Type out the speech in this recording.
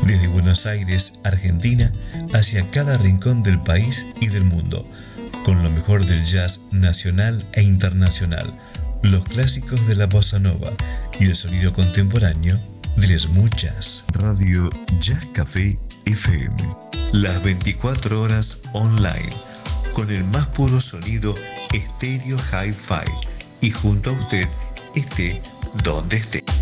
Desde Buenos Aires, Argentina, hacia cada rincón del país y del mundo, con lo mejor del jazz nacional e internacional, los clásicos de la bossa nova y el sonido contemporáneo del smooth jazz. Radio Jazz Café FM, las 24 horas online, con el más puro sonido estéreo hi-fi y junto a usted esté donde esté.